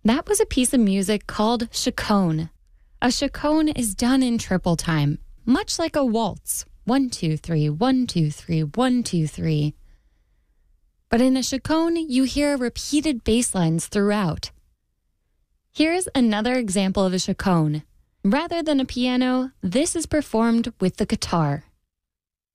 That was a piece of music called chaconne. A chaconne is done in triple time, much like a waltz. 1, 2, 3, 1, 2, 3, 1, 2, 3. But in a chaconne, you hear repeated bass lines throughout. Here's another example of a chaconne. Rather than a piano, this is performed with the guitar.